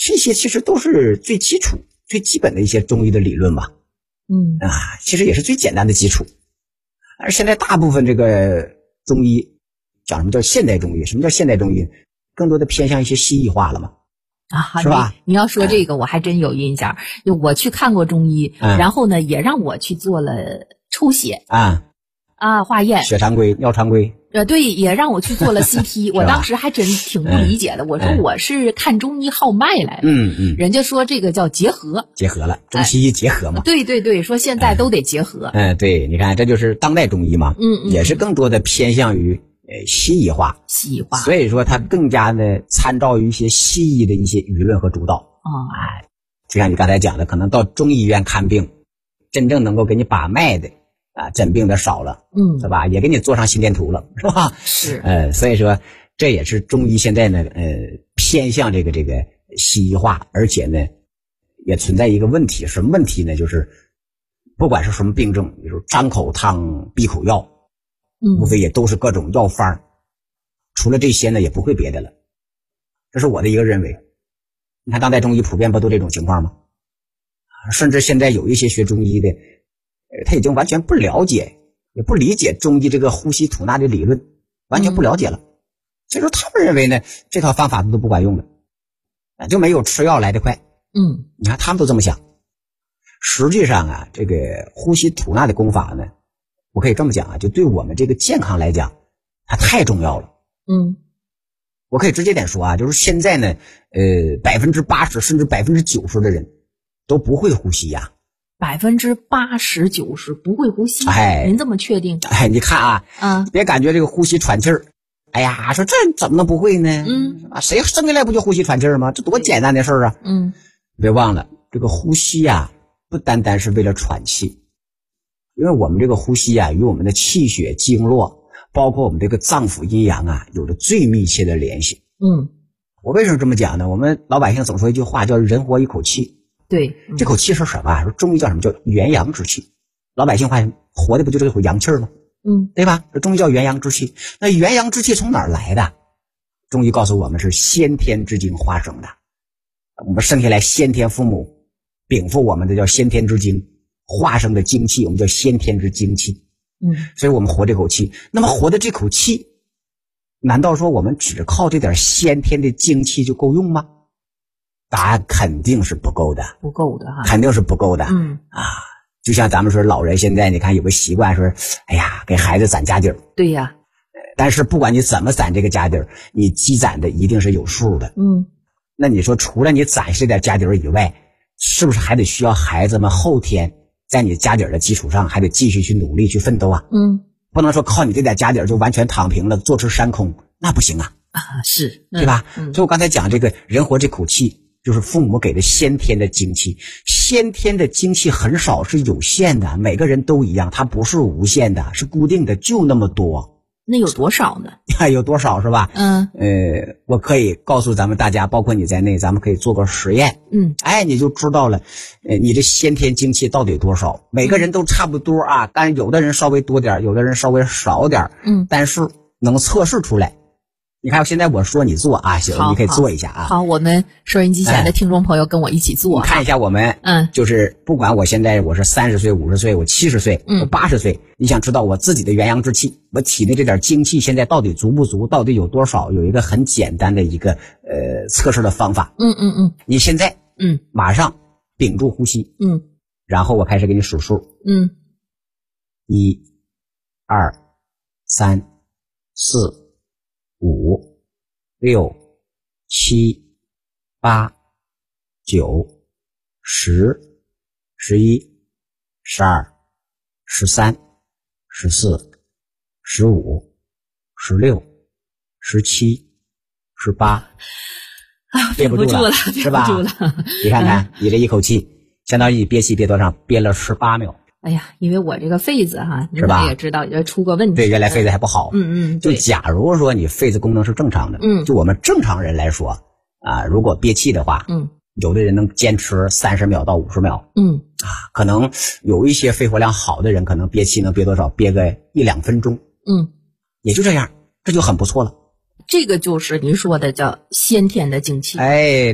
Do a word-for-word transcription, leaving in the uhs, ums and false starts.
这些其实都是最基础最基本的一些中医的理论嘛。 嗯啊，其实也是最简单的基础。而现在大部分这个中医讲什么叫现代中医，什么叫现代中医，更多的偏向一些西医化了嘛。 啊， 是吧？ 你, 你要说这个，我还真有印象。就我去看过中医， 嗯、 然后呢，也让我去做了抽血啊啊，化验、 血常规、尿常规。 呃，对，也让我去做了 C T。我当时还真挺不理解的， 嗯、 我说我是看中医号脉来的。 嗯嗯。 人家说这个叫结合， 结合了，中西医结合嘛。 哎、对对对，说现在都得结合。 嗯，嗯对，你看这就是当代中医嘛。 嗯嗯。 也是更多的偏向于。呃，西医化， 西医化， 所以说它更加的参照于一些西医的一些舆论和主导。 哦， 哎，就像你刚才讲的，可能到中医院看病，真正能够给你把脉的啊，诊病的少了， 嗯， 是吧？也给你做上心电图了，是吧？ 是， 呃，所以说这也是中医现在呢，呃，偏向这个这个西医化，而且呢，也存在一个问题，什么问题呢？就是不管是什么病症，比如张口汤、闭口药。 嗯， 无非也都是各种药方，除了这些呢，也不会别的了。这是我的一个认为。你看当代中医普遍不都这种情况吗？甚至现在有一些学中医的，呃，他已经完全不了解，也不理解中医这个呼吸吐纳的理论，完全不了解了。嗯、所以说他们认为呢，这套方法都不管用的，啊，就没有吃药来得快。 嗯， 你看他们都这么想。实际上啊，这个呼吸吐纳的功法呢，我可以这么讲啊，就对我们这个健康来讲，它太重要了。 嗯， 我可以直接点说啊，就是现在呢，呃，百分之八十甚至百分之九十的人都不会呼吸呀。 百分之八十九十不会呼吸？ 哎， 您这么确定？ 哎，你看啊， 啊， 别感觉这个呼吸喘气儿，哎呀，说这怎么能不会呢？ 嗯， 啊，谁生下来不就呼吸喘气儿吗？这多简单的事儿啊！ 嗯， 别忘了这个呼吸呀，不单单是为了喘气。因为我们这个呼吸啊，与我们的气血经络，包括我们这个脏腑阴阳啊，有着最密切的联系。 嗯， 我为什么这么讲呢？我们老百姓总说一句话叫人活一口气。 对， 嗯、这口气是什么啊？说中医叫什么叫元阳之气。老百姓话活的不就这口阳气吗？ 嗯， 对吧？这中医叫元阳之气。那元阳之气从哪儿来的？中医告诉我们是先天之精化生的。我们生下来，先天父母禀赋我们的叫先天之精。化生的精气，我们叫先天之精气。 嗯， 所以我们活这口气。那么活的这口气，难道说我们只靠这点先天的精气就够用吗？答案肯定是不够的， 不够的哈， 肯定是不够的。 嗯啊，就像咱们说老人现在你看有个习惯说，哎呀，给孩子攒家底儿。 对呀， 但是不管你怎么攒这个家底儿，你积攒的一定是有数的。 嗯， 那你说除了你攒这点家底儿以外，是不是还得需要孩子们后天在你家底儿的基础上还得继续去努力去奋斗啊？ 嗯， 不能说靠你这点家底儿就完全躺平了，坐吃山空，那不行啊。 啊，是， 对吧？ 嗯， 所以我刚才讲这个人活这口气，就是父母给的先天的精气。先天的精气很少，是有限的，每个人都一样，它不是无限的，是固定的，就那么多。 那有多少呢？ 有多少是吧？ 嗯， 呃，我可以告诉咱们大家，包括你在内，咱们可以做个实验。 嗯， 哎，你就知道了，呃，你这先天精气到底多少？每个人都差不多啊，但是有的人稍微多点，有的人稍微少点。 嗯， 但是能测试出来。你看，现在我说你做啊，行，你可以做一下啊。 好，我们收音机前的听众朋友跟我一起做。 你看一下我们， 嗯， 就是不管我现在我是三十岁、五十岁、我七十岁、 嗯、 我八十岁，你想知道我自己的元阳之气，我体内这点精气现在到底足不足，到底有多少？有一个很简单的一个呃测试的方法。 嗯嗯嗯， 你现在嗯马上屏住呼吸， 嗯， 然后我开始给你数数， 嗯， 一、二、三、四、五。六、七、八、九、十、十一、十二、十三、十四、十五、十六、十七、十八， 啊，憋不住了， 是吧？ 憋不住了。 你看看，你这一口气，相当于你憋气憋多长？憋了十八秒。 哎呀，因为我这个肺子哈， 是吧？ 你也知道，也出过问题。 对，原来肺子还不好。 嗯嗯， 就假如说你肺子功能是正常的， 嗯， 就我们正常人来说啊，如果憋气的话， 嗯， 有的人能坚持三十秒到五十秒， 嗯啊，可能有一些肺活量好的人，可能憋气能憋多少？憋个一两分钟， 嗯， 也就这样，这就很不错了。 这个就是您说的叫先天的精气。 哎。